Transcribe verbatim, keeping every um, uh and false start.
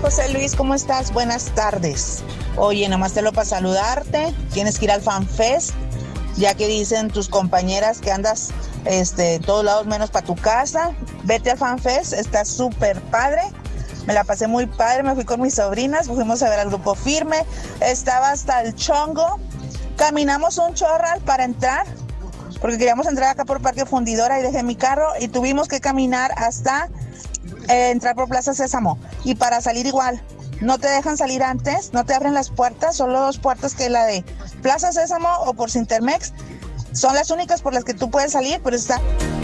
José Luis, ¿cómo estás? Buenas tardes. Oye, nomás te lo para saludarte. Tienes que ir al FanFest, ya que dicen tus compañeras que andas este, todos lados menos para tu casa. Vete al FanFest, está súper padre. Me la pasé muy padre, me fui con mis sobrinas, fuimos a ver al Grupo Firme, estaba hasta el chongo. Caminamos un chorral para entrar, porque queríamos entrar acá por Parque Fundidora y dejé mi carro y tuvimos que caminar hasta eh, entrar por Plaza Sésamo. Y para salir igual, no te dejan salir antes, no te abren las puertas, solo dos puertas, que la de Plaza Sésamo o por Cintermex. Son las únicas por las que tú puedes salir, pero está...